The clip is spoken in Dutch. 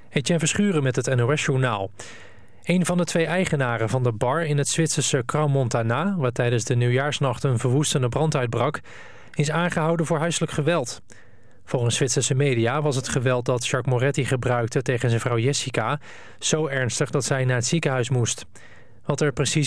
Etienne Verschuren met het NOS-journaal. Een van de 2 eigenaren van de bar in het Zwitserse Crans-Montana, waar tijdens de nieuwjaarsnacht een verwoestende brand uitbrak, is aangehouden voor huiselijk geweld. Volgens Zwitserse media was het geweld dat Jacques Moretti gebruikte tegen zijn vrouw Jessica zo ernstig dat zij naar het ziekenhuis moest. Wat er precies